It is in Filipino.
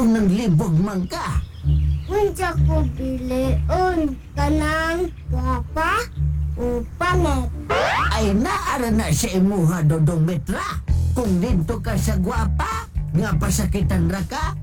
Kung nang libog man ka, Unsa ko bilion kanang gwapa o pangit. ay naara na sa imuha, Dodong Metra. Kung dito ka sa gwapa, nga pasakitan ra ka,